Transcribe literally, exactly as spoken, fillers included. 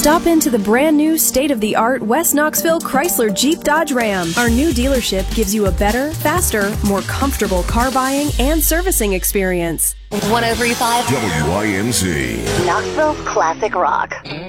Stop into the brand new state-of-the-art West Knoxville Chrysler Jeep Dodge Ram. Our new dealership gives you a better, faster, more comfortable car buying and servicing experience. one oh three point five W I N Z. Knoxville Classic Rock.